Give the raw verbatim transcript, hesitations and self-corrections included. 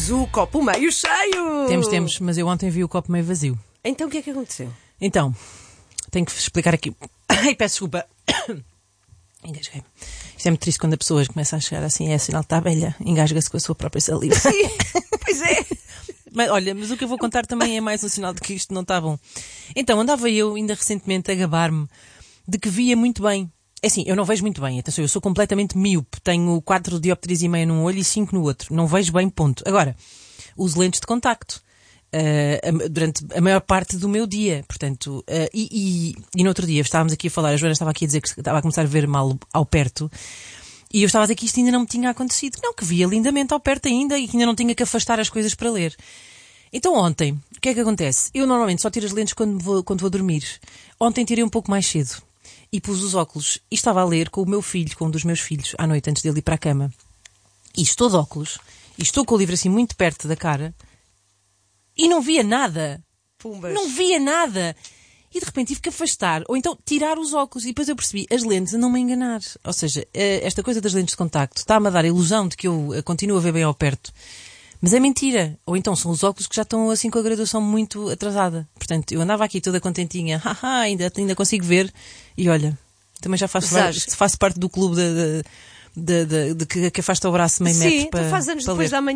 temos o copo meio cheio. Temos, temos, mas eu ontem vi o copo meio vazio. Então o que é que aconteceu? Então, tenho que explicar aqui. Ai, peço desculpa. Engasguei-me. Isto é muito triste quando a pessoa começa a chegar assim, é sinal que está velha, engasga-se com a sua própria saliva. Sim, pois é. Mas olha, mas o que eu vou contar também é mais um sinal de que isto não está bom. Então, andava eu ainda recentemente a gabar-me de que via muito bem. É assim, eu não vejo muito bem, atenção, eu sou completamente míope, tenho quatro dioptrias e meia num olho e cinco no outro, não vejo bem, ponto. Agora, uso lentes de contacto uh, durante a maior parte do meu dia, portanto, uh, e, e, e no outro dia estávamos aqui a falar, a Joana estava aqui a dizer que estava a começar a ver mal ao perto, e eu estava a dizer que isto ainda não me tinha acontecido, não, que via lindamente ao perto ainda e que ainda não tinha que afastar as coisas para ler. Então ontem, o que é que acontece? Eu normalmente só tiro as lentes quando vou, quando vou dormir. Ontem tirei um pouco mais cedo e pus os óculos e estava a ler com o meu filho, com um dos meus filhos, à noite antes dele ir para a cama. E estou de óculos e estou com o livro assim muito perto da cara e não via nada. Pumbas. Não via nada. E de repente tive que afastar, ou então tirar os óculos. E depois eu percebi, as lentes a não me enganar. Ou seja, esta coisa das lentes de contacto está-me a dar a ilusão de que eu continuo a ver bem ao perto. Mas é mentira. Ou então são os óculos que já estão assim com a graduação muito atrasada. Portanto, eu andava aqui toda contentinha. Haha, ainda, ainda consigo ver. E olha, também já faço, faço parte do clube de, de, de, de, de que, que afasta o braço meio Sim, metro para, tu fazes anos para depois ler. da manhã.